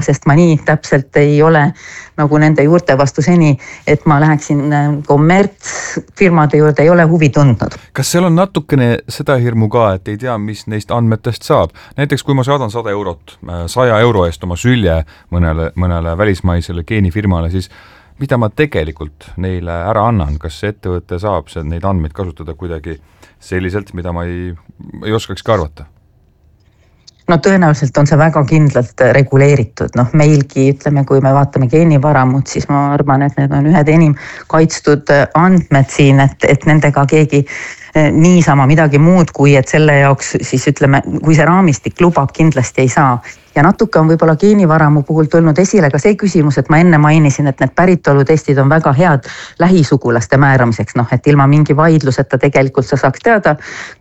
sest ma nii täpselt ei ole nagu nende juurte vastu seni, et ma läheksin kommertsfirmade juurde, ei ole huvi tundnud. Kas seal on natukene seda hirmu ka, et ei tea, mis neist andmetest saab? Näiteks kui ma saadan 100 eurot, 100 euro eest oma sülje mõnele välismaisele geenifirmale, siis mida ma tegelikult neile ära annan? Kas see ettevõte saab neid andmeid kasutada kuidagi selliselt, mida ma ei oskaks ka arvata? No tõenäoliselt on see väga kindlalt reguleeritud. Meilgi, ütleme, kui me vaatame geenivaramut, siis ma arvan, et need on ühed enim kaitstud andmed siin, et nendega keegi niisama midagi muud, kui et selle jaoks siis ütleme, kui see raamistik lubab, kindlasti ei saa. Ja natuke on võib-olla geenivaramu puhul tulnud esile ka see küsimus, et ma enne mainisin, et need päritolutestid on väga head lähisugulaste määramiseks, et ilma mingi vaidluseta tegelikult sa saaks teada,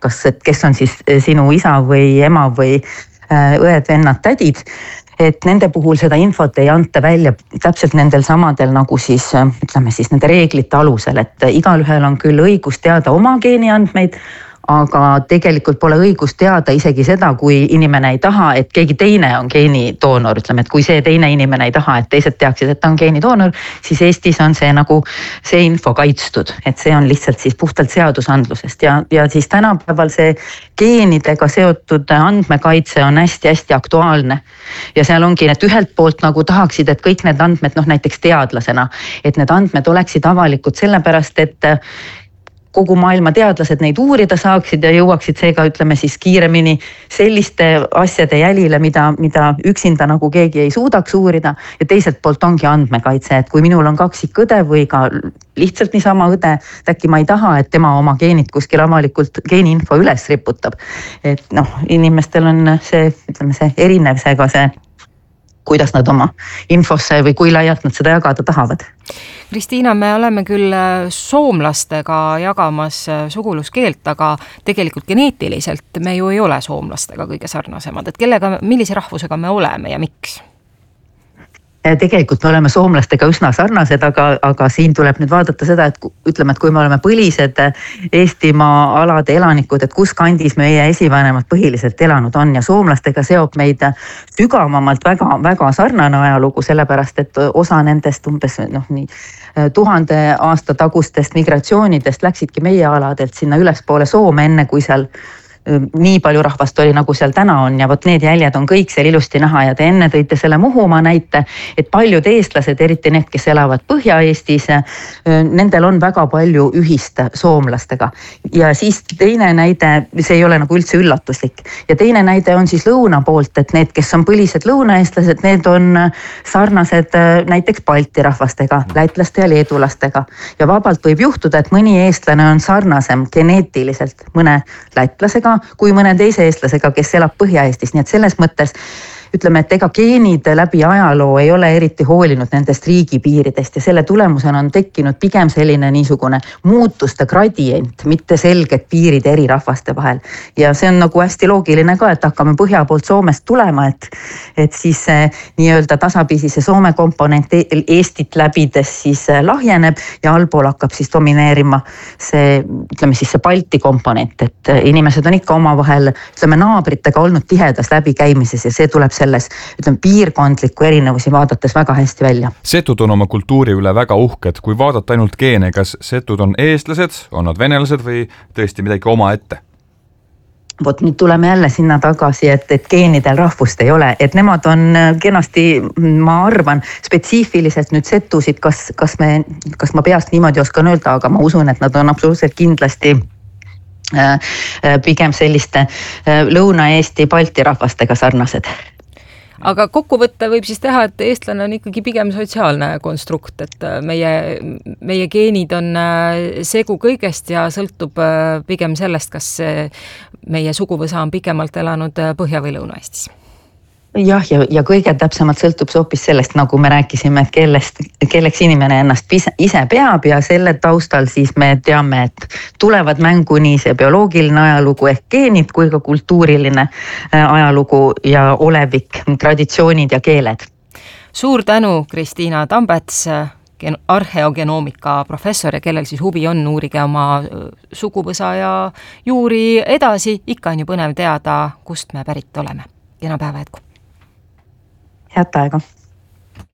kes on siis sinu isa või ema või õed, vennad, tädid, et nende puhul seda infot ei anta välja täpselt nendel samadel nagu siis, ütleme siis nende reeglite alusel, et igalühel on küll õigus teada oma geeniandmeid, aga tegelikult pole õigus teada isegi seda, kui inimene ei taha, et keegi teine on geenidoonor, ütleme, et kui see teine inimene ei taha, et teised teaksid, et ta on geenidoonor, siis Eestis on see nagu see info kaitstud, et see on lihtsalt siis puhtalt seadusandlusest ja siis tänapäeval see geenidega seotud andmekaitse on hästi-hästi aktuaalne ja seal ongi, et ühelt poolt nagu tahaksid, et kõik need andmed, näiteks teadlasena, et need andmed oleksid avalikud sellepärast, et kogu maailma teadlased neid uurida saaksid ja jõuaksid seega, ütleme siis kiiremini selliste asjade jälile, mida üksinda nagu keegi ei suudaks uurida ja teiselt poolt ongi andmekaitse, et kui minul on kaksikõde või ka lihtsalt niisama õde, äkki ma ei taha, et tema oma geenid kuskil avalikult geeniinfo üles riputab. Et inimestel on see, ütleme see erinev seega see, kuidas nad oma infosse või kui laialt nad seda jagada tahavad. Kristiina, me oleme küll soomlastega jagamas suguluskeelt, aga tegelikult geneetiliselt me ju ei ole soomlastega kõige sarnasemad. Et millise rahvusega me oleme ja miks? Tegelikult me oleme soomlastega üsna sarnased, aga siin tuleb nüüd vaadata seda, et ütleme, et kui me oleme põlised Eestimaa alade elanikud, et kus kandis meie esivanemad põhiliselt elanud on ja soomlastega seob meid sügavamalt väga sarnane ajalugu, sellepärast et osa nendest umbes 1000 aasta tagustest migratsioonidest läksidki meie aladelt sinna ülespoole Soome, enne kui seal nii palju rahvast oli, nagu seal täna on ja vot need jäljed on kõik seal ilusti näha ja te enne tõite selle Muhumaa näite, et paljud eestlased, eriti need, kes elavad Põhja-Eestis, nendel on väga palju ühist soomlastega. Ja siis teine näide, see ei ole nagu üldse üllatuslik, ja teine näide on siis lõuna poolt, et need, kes on põlised lõunaeestlased, need on sarnased näiteks Balti rahvastega, lätlaste ja leedulastega. Ja vabalt võib juhtuda, et mõni eestlane on sarnasem geneetiliselt mõne lätlasega kui mõne teise eestlasega, kes elab Põhja-Eestis. Nii et selles mõttes ütleme, et ega geenid läbi ajaloo ei ole eriti hoolinud nendest riigipiiridest ja selle tulemusena on tekkinud pigem selline niisugune muutuste gradient, mitte selged piirid eri rahvaste vahel. Ja see on nagu hästi loogiline ka, et hakkame põhja poolt Soomest tulema, et siis nii-öelda tasapisi see Soome komponent Eestit läbides siis lahjeneb ja allpool hakkab siis domineerima see, ütleme siis see Balti komponent, et inimesed on ikka omavahel, ütleme naabritega olnud tihedas läbikäimises ja see tuleb selles, ütleme, piirkondliku erinevusi vaadates väga hästi välja. Setud on oma kultuuri üle väga uhked. Kui vaadata ainult geene, kas setud on eestlased, on nad venelased või tõesti midagi oma ette? Vot nüüd tuleme jälle sinna tagasi, et geenidel rahvust ei ole, et nemad on kenasti, ma arvan, spetsiifiliselt nüüd setusid, kas ma peast niimoodi oskan öelda, aga ma usun, et nad on absoluutselt kindlasti pigem selliste Lõuna-Eesti Balti rahvastega sarnased. Aga kokkuvõtte võib siis teha, et eestlane on ikkagi pigem sotsiaalne konstrukt, et meie geenid on segu kõigest ja sõltub pigem sellest, kas meie suguvõsa on pikemalt elanud Põhja- või Lõuna-Eestis. Jah, ja kõige täpsemalt sõltub see hoopis sellest, nagu me rääkisime, et kelleks inimene ennast ise peab ja selle taustal siis me teame, et tulevad mängu nii see bioloogiline ajalugu ehk geenid kui ka kultuuriline ajalugu ja olevik, traditsioonid ja keeled. Suur tänu, Kristiina Tambets, arheogenoomika professor ja kellel siis huvi on, uurige oma suguvõsa ja juuri edasi, ikka on ju põnev teada, kust me pärit oleme. Kena päeva jätku! head päeva!